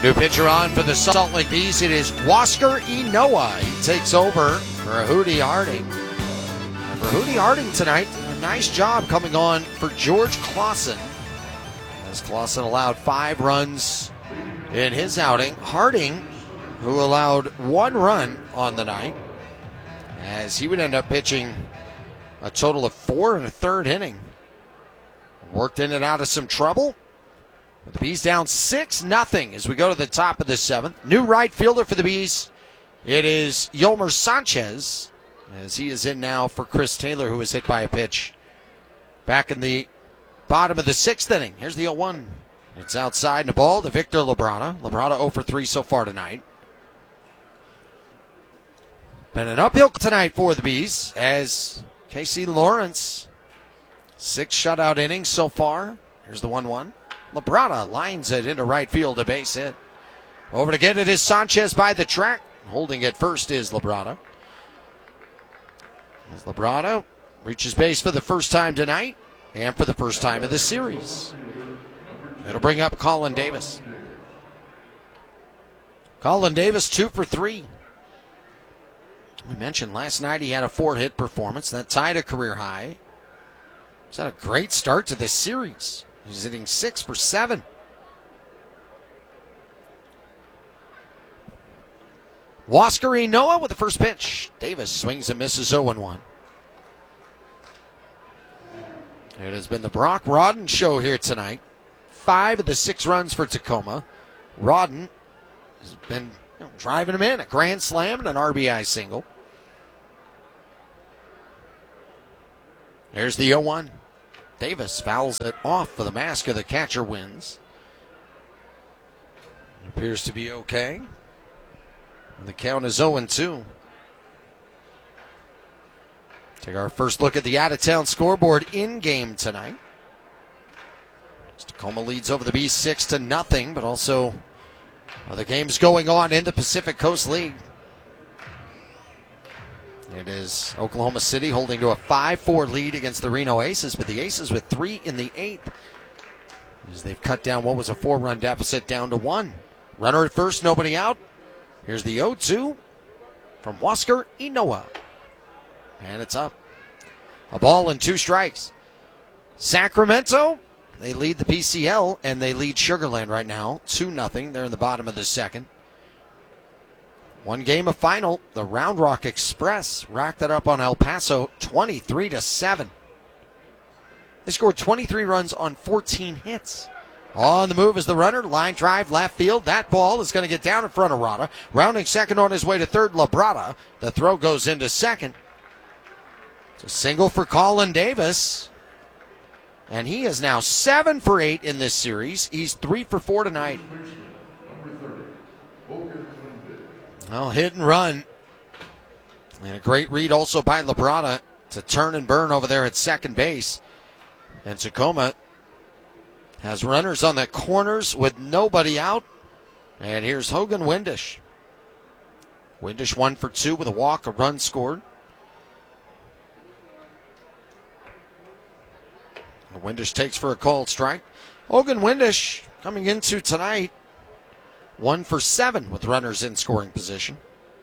New pitcher on for the Salt Lake Bees. It is Huascar Ynoa. He takes over for Hootie Harding. For Hootie Harding tonight, a nice job coming on for George Clausen. As Clausen allowed 5 runs in his outing. Harding, who allowed 1 run on the night, as he would end up pitching a total of 4 1/3 inning. Worked in and out of some trouble. The Bees down 6-0 as we go to the top of the 7th. New right fielder for the Bees. It is Yolmer Sanchez, as he is in now for Chris Taylor, who was hit by a pitch back in the bottom of the 6th inning. Here's the 0-1. It's outside and a ball to Victor Labrada. Labrada 0 for 3 so far tonight. Been an uphill tonight for the Bees as Casey Lawrence, 6 shutout innings so far. Here's the 1-1. Labrada lines it into right field, a base hit. Over to get it is Sanchez by the track. Holding it first is Labrada. As Labrada reaches base for the first time tonight and for the first time of the series. It'll bring up Colin Davis. Colin Davis 2 for 3. We mentioned last night he had a 4-hit performance that tied a career high. He's had a great start to this series. He's hitting 6 for 7. Huascar Ynoa with the first pitch. Davis swings and misses 0-1. It has been the Brock Rodden show here tonight. 5 of the 6 runs for Tacoma. Rodden has been driving him in. A grand slam and an RBI single. There's the 0-1. Davis fouls it off for the mask of the catcher wins. It appears to be okay. And the count is 0-2. Take our first look at the out-of-town scoreboard in game tonight. Tacoma leads over the Bees 6-0, but also the game's going on in the Pacific Coast League. It is Oklahoma City holding to a 5-4 lead against the Reno Aces, but the Aces with 3 in the 8th. As they've cut down what was a 4-run deficit down to 1. Runner at first, nobody out. Here's the 0-2 from Huascar Ynoa. And it's up. A ball and 2 strikes. Sacramento, they lead the PCL, and they lead Sugar Land right now, 2-0. They're in the bottom of the 2nd. 1 game of final, the Round Rock Express racked it up on El Paso 23-7. They scored 23 runs on 14 hits. On the move is the runner, line drive, left field. That ball is going to get down in front of Rada. Rounding second on his way to third, Labrada. The throw goes into second. It's a single for Colin Davis. And he is now 7 for 8 in this series. He's 3 for 4 tonight. Well, hit and run. And a great read also by Labrada to turn and burn over there at second base. And Tacoma has runners on the corners with nobody out. And here's Hogan Windish. Windish 1 for 2 with a walk, a run scored. Windish takes for a called strike. Hogan Windish coming into tonight 1 for 7 with runners in scoring position.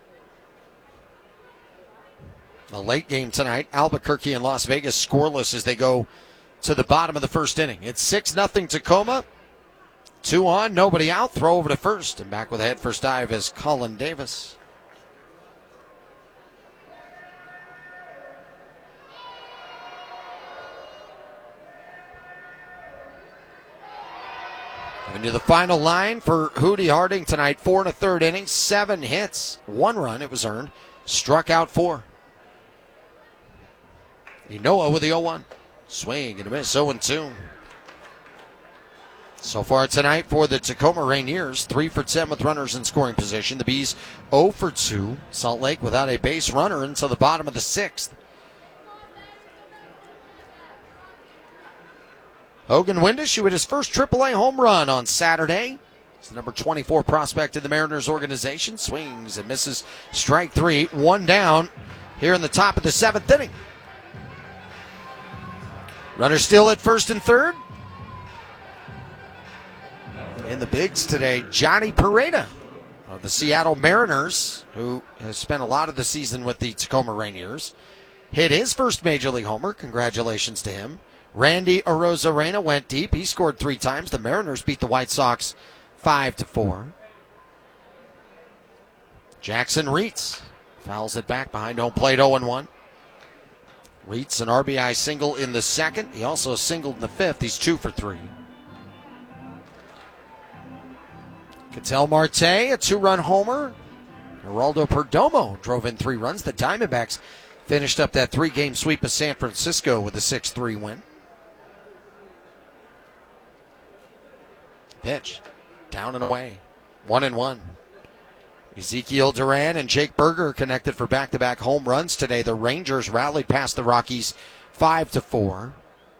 The late game tonight, Albuquerque and Las Vegas scoreless as they go to the bottom of the first inning. It's 6-0 Tacoma. 2 on, nobody out. Throw over to first. And back with a head first dive is Colin Davis. Into the final line for Hootie Harding tonight. 4 1/3 innings, 7 hits, 1 run. It was earned. Struck out 4. Ynoa with the 0-1. Swing and a miss, 0-2. So far tonight for the Tacoma Rainiers, 3 for 10 with runners in scoring position. The Bees 0 for 2. Salt Lake without a base runner until the bottom of the 6th. Hogan Windish, who hit his first AAA home run on Saturday. He's the number 24 prospect in the Mariners organization. Swings and misses. Strike 3. 1 down here in the top of the 7th inning. Runner still at first and third. In the bigs today, Johnny Pereda of the Seattle Mariners, who has spent a lot of the season with the Tacoma Rainiers, hit his first Major League homer. Congratulations to him. Randy Arozarena went deep. He scored 3 times. The Mariners beat the White Sox 5-4. Jackson Reitz fouls it back behind home plate 0-1. Reitz an RBI single in the second. He also singled in the fifth. He's 2 for 3. Ketel Marte, a 2-run homer. Geraldo Perdomo drove in 3 runs. The Diamondbacks finished up that 3-game sweep of San Francisco with a 6-3 win. Pitch. Down and away. 1-1. Ezekiel Duran and Jake Berger connected for back-to-back home runs today. The Rangers rallied past the Rockies 5-4.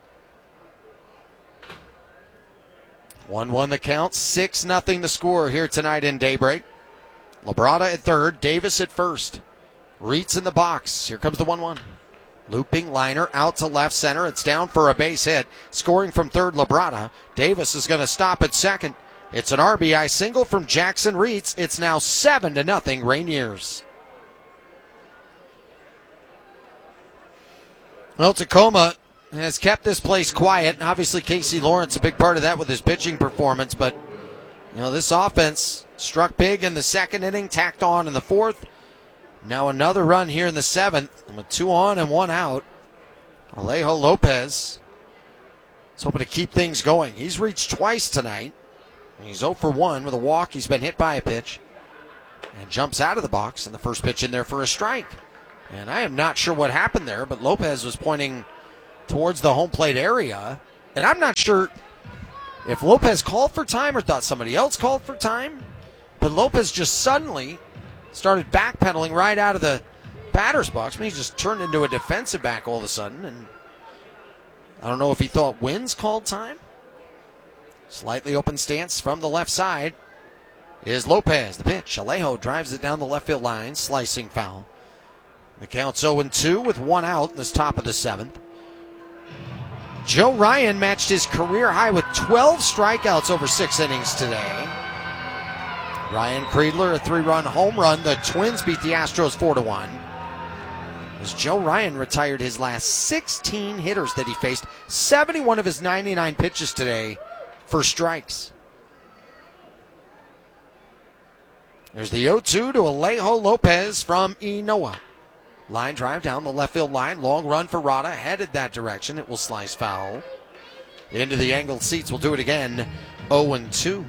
1-1 the count. 6-0 the score here tonight in Daybreak. Labrada at third. Davis at first. Reitz in the box. Here comes the 1-1. Looping liner out to left center. It's down for a base hit. Scoring from third, Labrada. Davis is going to stop at second. It's an RBI single from Jackson Reitz. It's now 7-0 Rainiers. Well, Tacoma has kept this place quiet. Obviously, Casey Lawrence a big part of that with his pitching performance. But, this offense struck big in the second inning, tacked on in the fourth. Now another run here in the seventh. With 2 on and 1 out. Alejo Lopez is hoping to keep things going. He's reached twice tonight. He's 0 for 1 with a walk. He's been hit by a pitch and jumps out of the box, and the first pitch in there for a strike. And I am not sure what happened there, but Lopez was pointing towards the home plate area, and I'm not sure if Lopez called for time or thought somebody else called for time, but Lopez just suddenly started backpedaling right out of the batter's box. I mean, he just turned into a defensive back all of a sudden, and I don't know if he thought Wins called time. Slightly open stance from the left side is Lopez. The pitch. Alejo drives it down the left field line. Slicing foul. The count's 0-2 with 1 out in this top of the seventh. Joe Ryan matched his career high with 12 strikeouts over 6 innings today. Ryan Kreidler, a 3-run home run. The Twins beat the Astros 4-1. As Joe Ryan retired his last 16 hitters that he faced, 71 of his 99 pitches today for strikes. There's the 0-2 to Alejo Lopez from Inoa. Line drive down the left field line. Long run for Rada. Headed that direction. It will slice foul. Into the angled seats. We'll do it again. 0-2.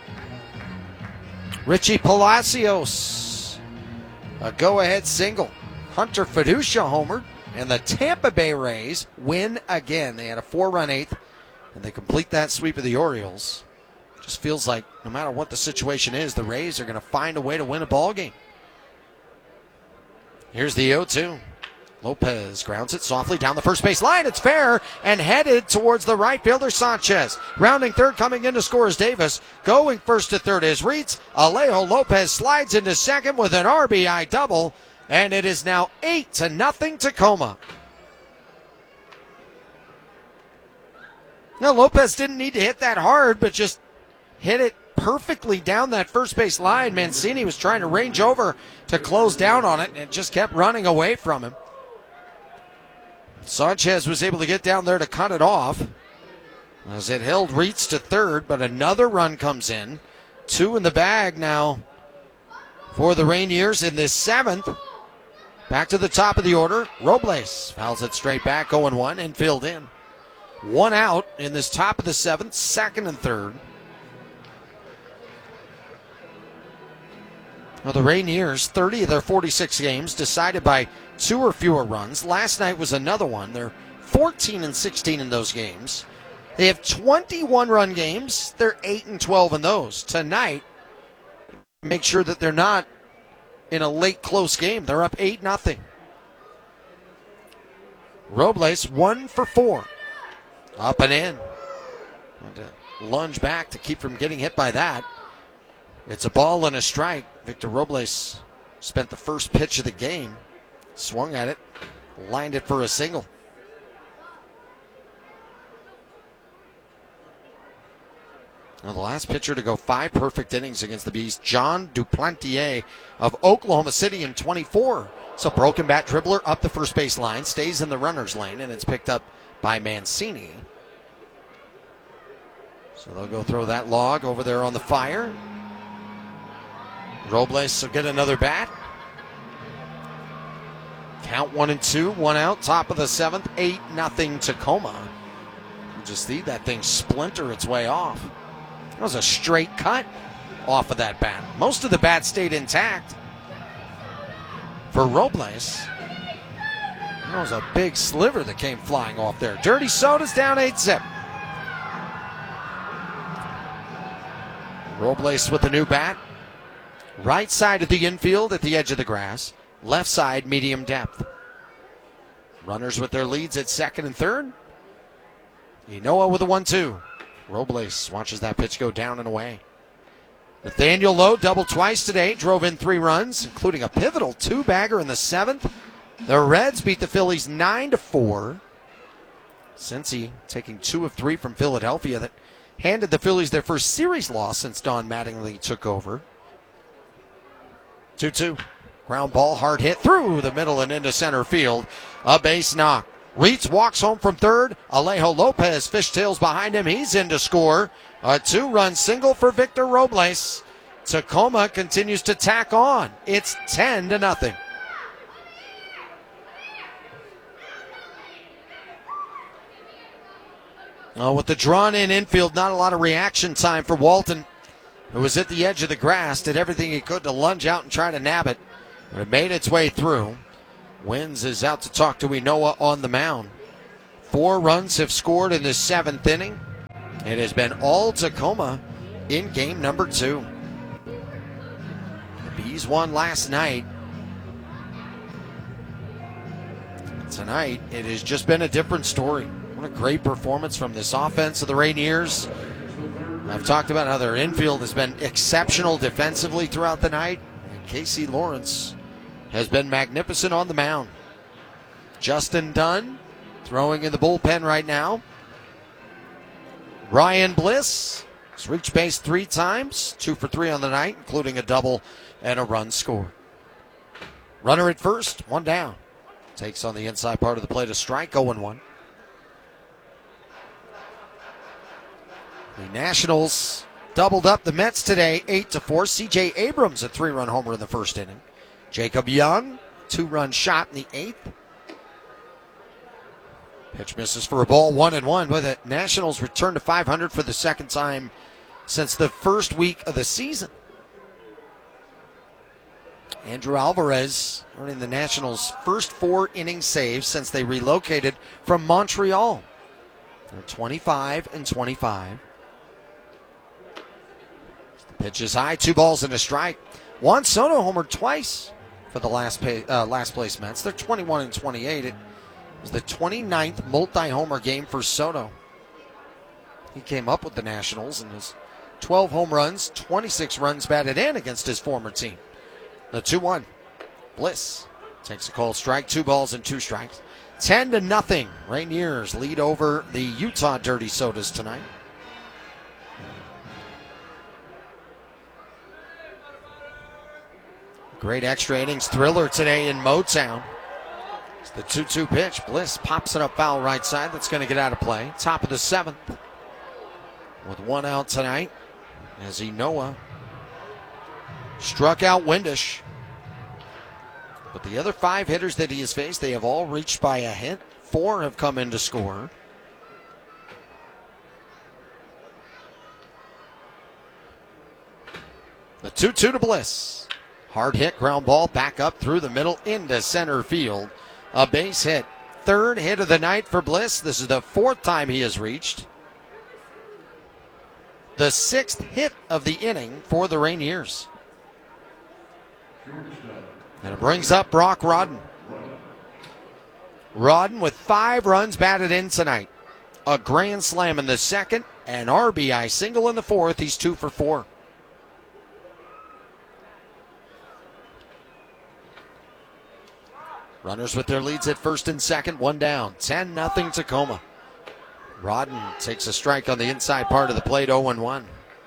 Richie Palacios. A go-ahead single. Hunter Fiducia homered. And the Tampa Bay Rays win again. They had a 4-run eighth. And they complete that sweep of the Orioles. Just feels like no matter what the situation is, the Rays are going to find a way to win a ball game. Here's the 0-2. Lopez grounds it softly down the first base line. It's fair and headed towards the right fielder, Sanchez. Rounding third, coming in to score is Davis. Going first to third is Reitz. Alejo Lopez slides into second with an RBI double. And it is now 8-0 Tacoma. Now, Lopez didn't need to hit that hard, but just hit it perfectly down that first base line. Mancini was trying to range over to close down on it, and it just kept running away from him. Sanchez was able to get down there to cut it off as it held Reitz to third, but another run comes in. 2 in the bag now for the Rainiers in this seventh. Back to the top of the order. Robles fouls it straight back, 0-1, infield in. 1 out in this top of the seventh, second and third. Well, the Rainiers, 30 of their 46 games decided by 2 or fewer runs. Last night was another one. They're 14-16 in those games. They have 21-run games. They're 8-12 in those. Tonight, make sure that they're not in a late close game. They're up 8-0. Robles 1 for 4. Up and in. Lunge back to keep from getting hit by that. It's a ball and a strike. Victor Robles spent the first pitch of the game. Swung at it. Lined it for a single. Well, the last pitcher to go 5 perfect innings against the Bees, John Duplantier of Oklahoma City in 24. So broken bat dribbler up the first base line, stays in the runner's lane, and it's picked up by Mancini. So they'll go throw that log over there on the fire. Robles will get another bat. Count 1-2, 1 out, top of the 7th, 8-0 Tacoma. You just see that thing splinter its way off. That was a straight cut off of that bat. Most of the bat stayed intact for Robles. That was a big sliver that came flying off there. Dirty Soda's down 8-zip. Robles with the new bat. Right side of the infield at the edge of the grass. Left side, medium depth. Runners with their leads at second and third. Inoa with a 1-2. Robles watches that pitch go down and away. Nathaniel Lowe doubled twice today, drove in 3 runs, including a pivotal 2-bagger in the 7th. The Reds beat the Phillies 9-4. Cincy taking 2 of 3 from Philadelphia that handed the Phillies their first series loss since Don Mattingly took over. 2-2. Ground ball, hard hit through the middle and into center field. A base knock. Reitz walks home from third. Alejo Lopez fishtails behind him. He's in to score. A 2-run single for Victor Robles. Tacoma continues to tack on. It's 10-0. With the drawn-in infield, not a lot of reaction time for Walton, who was at the edge of the grass, did everything he could to lunge out and try to nab it. But it made its way through. Wins is out to talk to Inoa on the mound. 4 runs have scored in the 7th inning. It has been all Tacoma in game number 2. The Bees won last night. Tonight, it has just been a different story. What a great performance from this offense of the Rainiers. I've talked about how their infield has been exceptional defensively throughout the night. And Casey Lawrence has been magnificent on the mound. Justin Dunn throwing in the bullpen right now. Ryan Bliss has reached base 3 times, 2 for 3 on the night, including a double and a run scored. Runner at first, 1 down. Takes on the inside part of the plate a strike, 0-1. The Nationals doubled up the Mets today, 8-4. C.J. Abrams, a 3-run homer in the first inning. Jacob Young, 2-run shot in the 8th. Pitch misses for a ball, 1-1. With it, Nationals return to 500 for the second time since the first week of the season. Andrew Alvarez earning the Nationals' first 4-inning save since they relocated from Montreal. They're 25-25. The pitch is high, 2 balls and a strike. Juan Soto homered twice for the last place Mets. They're 21-28. It was the 29th multi-homer game for Soto. He came up with the Nationals and his 12 home runs, 26 runs batted in against his former team. The 2-1. Bliss takes a called strike, 2 balls and 2 strikes. 10-0. Rainiers lead over the Utah Dirty Sodas tonight. Great extra innings thriller today in Motown. It's the 2-2 pitch. Bliss pops it up foul right side. That's going to get out of play. Top of the 7th. With 1 out tonight as Inoa struck out Windish. But the other 5 hitters that he has faced, they have all reached by a hit. 4 have come in to score. The 2-2 to Bliss. Hard hit, ground ball, back up through the middle into center field. A base hit. 3rd hit of the night for Bliss. This is the 4th time he has reached. The 6th hit of the inning for the Rainiers. And it brings up Brock Rodden. Rodden with 5 runs batted in tonight. A grand slam in the 2nd, an RBI single in the 4th. He's 2 for 4. Runners with their leads at first and second, 1 down. 10-0 Tacoma. Rodden takes a strike on the inside part of the plate, 0-1.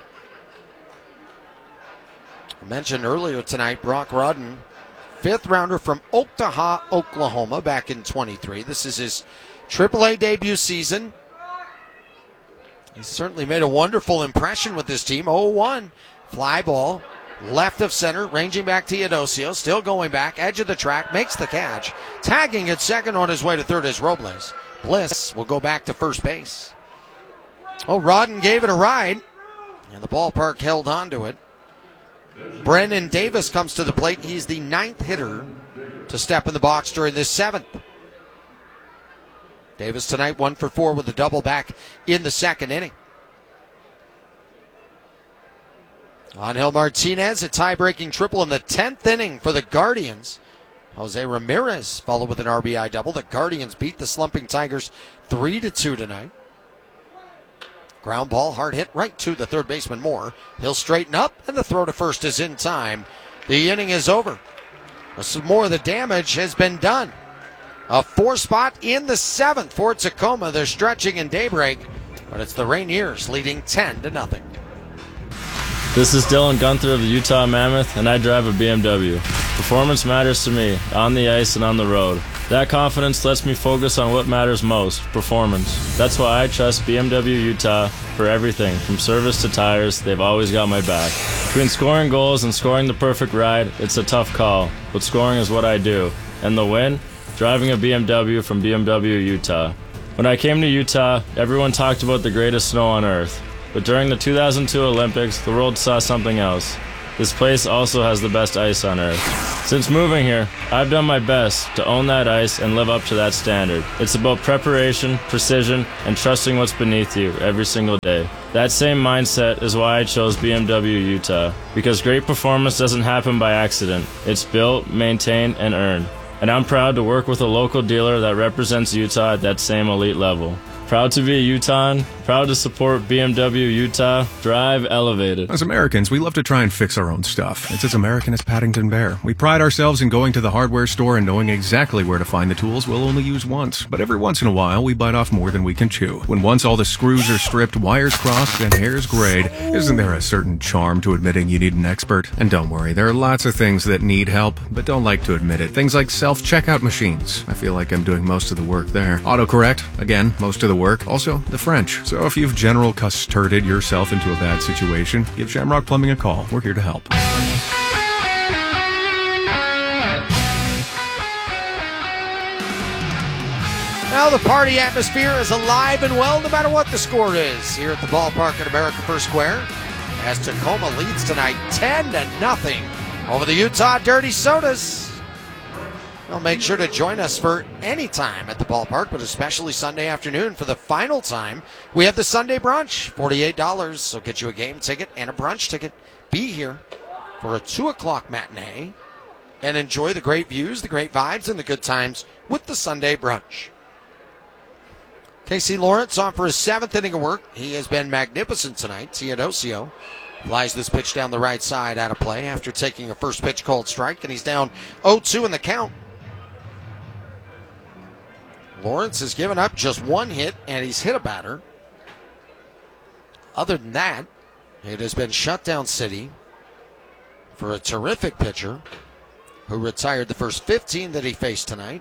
mentioned earlier tonight, Brock Rudden, 5th rounder from Oklahoma, Oklahoma, back in 23. This is his AAA debut season. He's certainly made a wonderful impression with this team. 0-1, fly ball, left of center, ranging back Teodosio, still going back, edge of the track, makes the catch. Tagging at second on his way to third is Robles. Bliss will go back to first base. Oh, Rodden gave it a ride, and the ballpark held on to it. Brennan Davis comes to the plate. He's the 9th hitter to step in the box during this 7th. Davis tonight 1 for 4 with a double back in the 2nd inning. Angel Martinez, a tie-breaking triple in the 10th inning for the Guardians. Jose Ramirez followed with an RBI double. The Guardians beat the slumping Tigers 3-2 tonight. Ground ball, hard hit right to the third baseman Moore. He'll straighten up, and the throw to first is in time. The inning is over. Some more of the damage has been done. A 4 spot in the 7th for Tacoma. They're stretching in daybreak, but it's the Rainiers leading 10-0. This is Dylan Gunther of the Utah Mammoth, and I drive a BMW. Performance matters to me, on the ice and on the road. That confidence lets me focus on what matters most, performance. That's why I trust BMW Utah for everything, from service to tires. They've always got my back. Between scoring goals and scoring the perfect ride, it's a tough call, but scoring is what I do. And the win? Driving a BMW from BMW Utah. When I came to Utah, everyone talked about the greatest snow on earth. But during the 2002 Olympics, the world saw something else. This place also has the best ice on earth. Since moving here, I've done my best to own that ice and live up to that standard. It's about preparation, precision, and trusting what's beneath you every single day. That same mindset is why I chose BMW Utah, because great performance doesn't happen by accident. It's built, maintained, and earned. And I'm proud to work with a local dealer that represents Utah at that same elite level. Proud to be a Utahn, proud to support BMW Utah, drive elevated. As Americans, we love to try and fix our own stuff. It's as American as Paddington Bear. We pride ourselves in going to the hardware store and knowing exactly where to find the tools we'll only use once. But every once in a while, we bite off more than we can chew. When once all the screws are stripped, wires crossed, and hairs grayed, isn't there a certain charm to admitting you need an expert? And don't worry, there are lots of things that need help, but don't like to admit it. Things like self-checkout machines. I feel like I'm doing most of the work there. Autocorrect, again, most of the work. Also, the French. So if you've general custarded yourself into a bad situation, give Shamrock Plumbing a call. We're here to help. Now the party atmosphere is alive and well no matter what the score is here at the ballpark at America First Square, as Tacoma leads tonight 10-0 over the Utah Dirty Sodas. Well, make sure to join us for any time at the ballpark, but especially Sunday afternoon for the final time. We have the Sunday brunch, $48. So get you a game ticket and a brunch ticket. Be here for a 2 o'clock matinee and enjoy the great views, the great vibes, and the good times with the Sunday brunch. Casey Lawrence on for his 7th inning of work. He has been magnificent tonight. Teodosio flies this pitch down the right side out of play after taking a first pitch called strike, and he's down 0-2 in the count. Lawrence has given up just 1 hit, and he's hit a batter. Other than that, it has been shutdown city for a terrific pitcher who retired the first 15 that he faced tonight.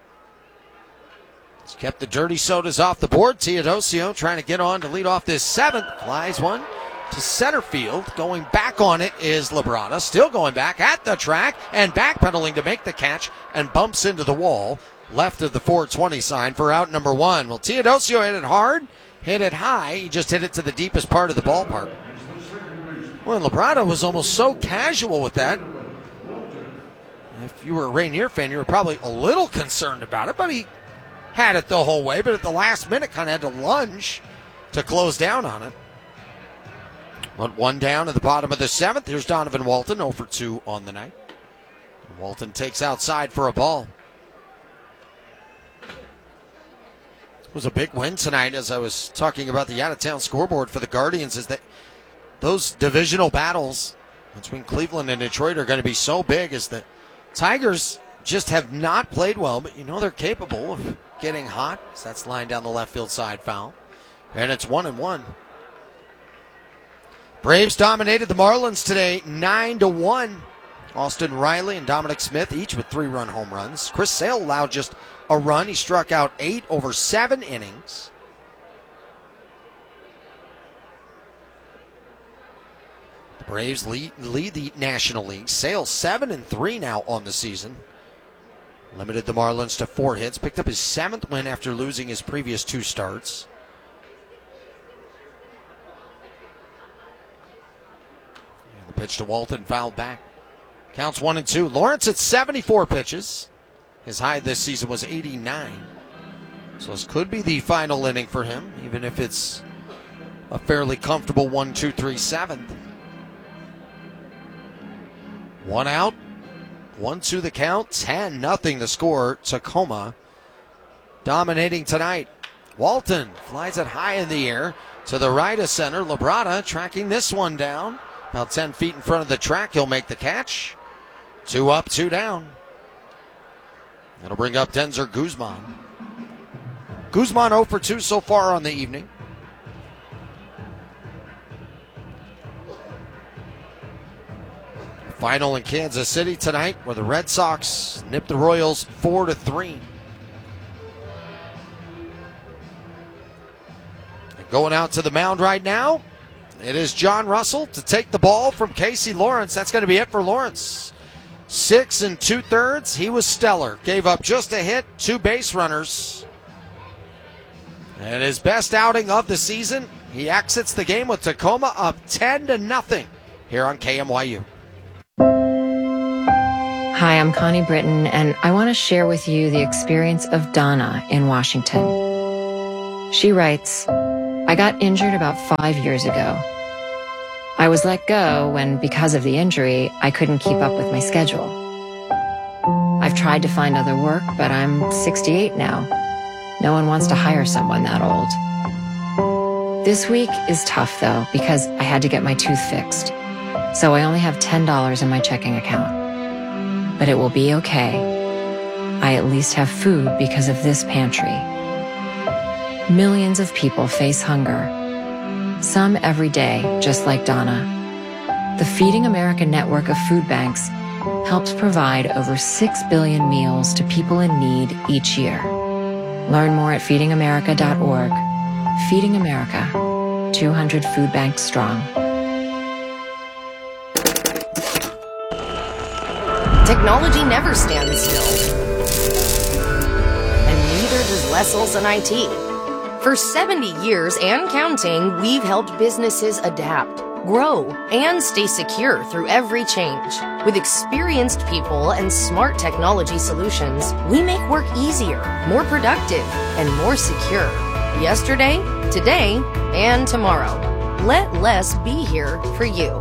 He's kept the Dirty Sodas off the board. Teodosio trying to get on to lead off this 7th. Flies one to center field. Going back on it is Labrada. Still going back at the track and backpedaling to make the catch and bumps into the wall. Left of the 420 sign for out number 1. Well, Teodosio hit it hard, hit it high. He just hit it to the deepest part of the ballpark. Well, Labrada was almost so casual with that. If you were a Rainier fan, you were probably a little concerned about it, but he had it the whole way. But at the last minute, kind of had to lunge to close down on it. But 1 down at the bottom of the 7th. Here's Donovan Walton, 0 for 2 on the night. Walton takes outside for a ball. It was a big win tonight, as I was talking about the out-of-town scoreboard for the Guardians, is that those divisional battles between Cleveland and Detroit are going to be so big, as the Tigers just have not played well, but you know they're capable of getting hot. So that's line down the left field side foul. And it's 1-1. Braves dominated the Marlins today 9-1. Austin Riley and Dominic Smith each with 3-run home runs. Chris Sale allowed just a run. He struck out 8 over 7 innings. The Braves lead the National League. Sale 7-3 now on the season. Limited the Marlins to 4 hits. Picked up his 7th win after losing his previous 2 starts. And the pitch to Walton fouled back. Counts 1-2. Lawrence at 74 pitches. His high this season was 89. So this could be the final inning for him, even if it's a fairly comfortable 1-2-3 7th. 1 out. 1-2 the count. 10-0 the score. Tacoma dominating tonight. Walton flies it high in the air to the right of center. Labrada tracking this one down. About 10 feet in front of the track. He'll make the catch. 2 up, 2 down. That'll bring up Denzer Guzman. Guzman 0 for 2 so far on the evening. Final in Kansas City tonight, where the Red Sox nip the Royals 4-3. And going out to the mound right now, it is John Russell to take the ball from Casey Lawrence. That's going to be it for Lawrence. 6 2/3. He was stellar. Gave up just a hit, 2 base runners. And his best outing of the season. He exits the game with Tacoma up 10-0 here on KMYU. Hi, I'm Connie Britton, and I want to share with you the experience of Donna in Washington. She writes, I got injured about 5 years ago. I was let go when, because of the injury, I couldn't keep up with my schedule. I've tried to find other work, but I'm 68 now. No one wants to hire someone that old. This week is tough, though, because I had to get my tooth fixed. So I only have $10 in my checking account. But it will be okay. I at least have food because of this pantry. Millions of people face hunger. Some every day, just like Donna. The Feeding America network of food banks helps provide over 6 billion meals to people in need each year. Learn more at feedingamerica.org. Feeding America, 200 food banks strong. Technology never stands still. And neither does Les Olson IT. For 70 years and counting, we've helped businesses adapt, grow, and stay secure through every change. With experienced people and smart technology solutions, we make work easier, more productive, and more secure. Yesterday, today, and tomorrow. Let Les be here for you.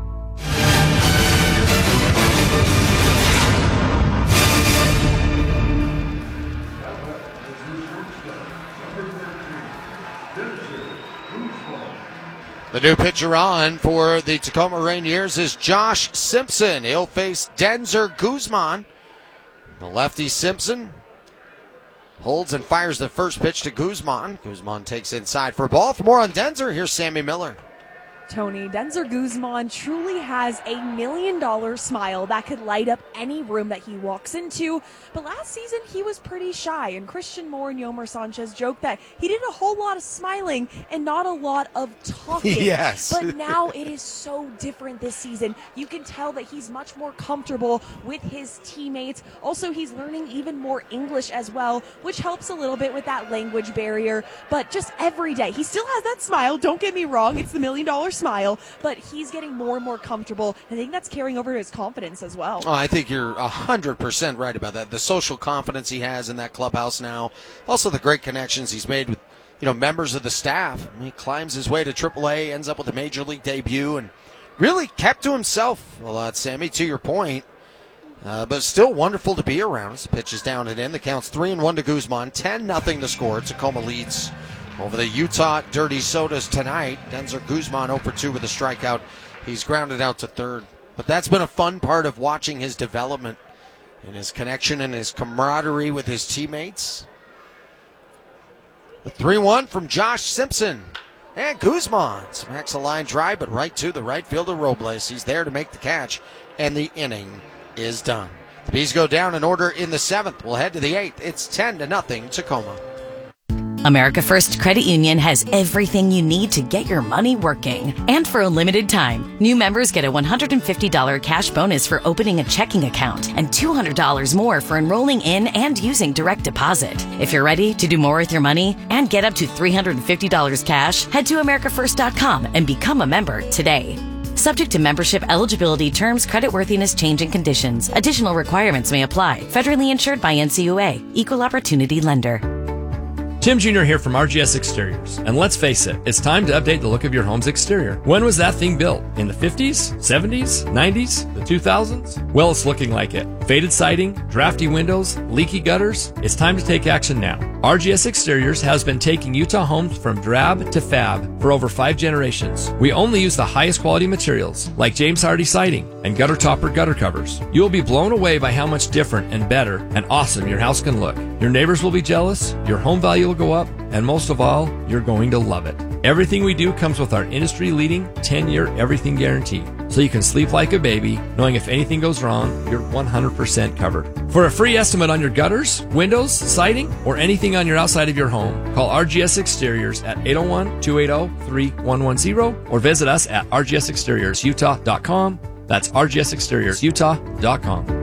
The new pitcher on for the Tacoma Rainiers is Josh Simpson. He'll face Denzer Guzman. The lefty Simpson holds and fires the first pitch to Guzman. Guzman takes inside for a ball. For more on Denzer, here's Sammy Miller. Tony, Denzer Guzman truly has a $1 million smile that could light up any room that he walks into. But last season, he was pretty shy, and Christian Moore and Yomer Sanchez joked that he did a whole lot of smiling and not a lot of talking. Yes. But now it is so different this season. You can tell that he's much more comfortable with his teammates. Also, he's learning even more English as well, which helps a little bit with that language barrier. But just every day, he still has that smile. Don't get me wrong. It's the $1 million smile, but he's getting more and more comfortable. I think that's carrying over to his confidence as well. Oh, I think you're 100% right about that. The social confidence he has in that clubhouse now. Also the great connections he's made with, members of the staff. He climbs his way to AAA, ends up with a major league debut, and really kept to himself a lot, Sammy, to your point. But still wonderful to be around. As the pitch is down and in. The count's 3-1 to Guzman. 10-0 the score. Tacoma leads over the Utah Dirty Sodas tonight. Denzer Guzman 0 for 2 with a strikeout. He's grounded out to third. But that's been a fun part of watching his development and his connection and his camaraderie with his teammates. The 3-1 from Josh Simpson. And Guzman smacks a line drive, but right to the right fielder Robles. He's there to make the catch, and the inning is done. The Bees go down in order in the 7th. We'll head to the 8th. It's 10-0 Tacoma. America First Credit Union has everything you need to get your money working. And for a limited time, new members get a $150 cash bonus for opening a checking account and $200 more for enrolling in and using direct deposit. If you're ready to do more with your money and get up to $350 cash, head to americafirst.com and become a member today. Subject to membership eligibility, terms, creditworthiness, changing conditions. Additional requirements may apply. Federally insured by NCUA. Equal Opportunity Lender. Tim Jr. here from RGS Exteriors. And let's face it, it's time to update the look of your home's exterior. When was that thing built? In the 50s? 70s? 90s? The 2000s? Well, it's looking like it. Faded siding, drafty windows, leaky gutters. It's time to take action now. RGS Exteriors has been taking Utah homes from drab to fab for over 5 generations. We only use the highest quality materials like James Hardy siding and gutter topper gutter covers. You'll be blown away by how much different and better and awesome your house can look. Your neighbors will be jealous, your home value will go up, and most of all, you're going to love it. Everything we do comes with our industry-leading 10-year everything guarantee, so you can sleep like a baby, knowing if anything goes wrong, you're 100% covered. For a free estimate on your gutters, windows, siding, or anything on your outside of your home, call RGS Exteriors at 801-280-3110 or visit us at rgsexteriorsutah.com. That's rgsexteriorsutah.com.